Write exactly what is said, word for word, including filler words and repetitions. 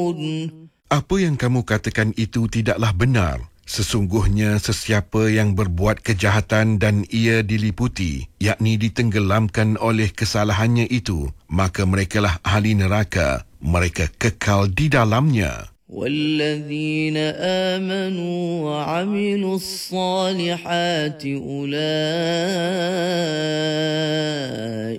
Apa yang kamu katakan itu tidaklah benar. Sesungguhnya sesiapa yang berbuat kejahatan dan ia diliputi, yakni ditenggelamkan oleh kesalahannya itu, maka merekalah ahli neraka, mereka kekal di dalamnya. وَالَّذِينَ آمَنُوا وَعَمِلُوا الصَّالِحَاتِ أُولَٰئِكَ